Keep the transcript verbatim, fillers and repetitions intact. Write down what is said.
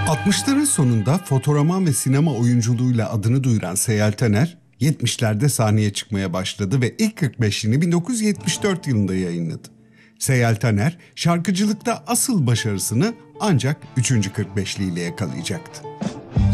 altmışların sonunda fotoroman ve sinema oyunculuğuyla adını duyuran Seyal Taner, yetmişlerde sahneye çıkmaya başladı ve ilk kırk beşliğini bin dokuz yüz yetmiş dört yılında yayınladı. Seyal Taner, şarkıcılıkta asıl başarısını ancak üçüncü kırk beşliğiyle yakalayacaktı.